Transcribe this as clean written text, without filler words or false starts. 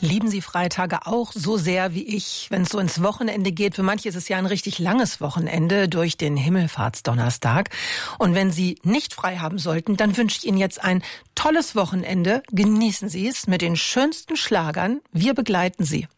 Lieben Sie Freitage auch so sehr wie ich, wenn es so ins Wochenende geht? Für manche ist es ja ein richtig langes Wochenende durch den Himmelfahrtsdonnerstag. Und wenn Sie nicht frei haben sollten, dann wünsche ich Ihnen jetzt ein tolles Wochenende. Genießen Sie es mit den schönsten Schlagern. Wir begleiten Sie.